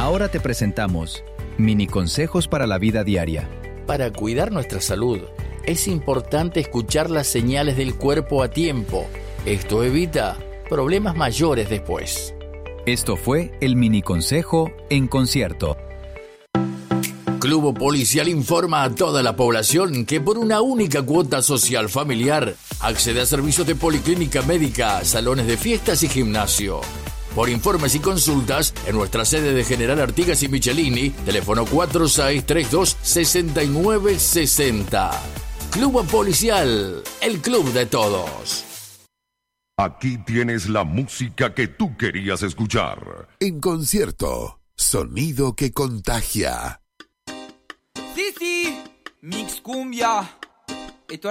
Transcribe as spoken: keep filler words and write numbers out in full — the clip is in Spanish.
Ahora te presentamos mini consejos para la vida diaria. Para cuidar nuestra salud, es importante escuchar las señales del cuerpo a tiempo. Esto evita problemas mayores después. Esto fue el mini consejo en concierto. Club Policial informa a toda la población que por una única cuota social familiar accede a servicios de policlínica médica, salones de fiestas y gimnasio. Por informes y consultas, en nuestra sede de General Artigas y Michelini, teléfono cuatro seis tres dos, seis nueve seis cero. Club Policial, el club de todos. Aquí tienes la música que tú querías escuchar. En concierto, sonido que contagia. Sí, sí, Mix Cumbia.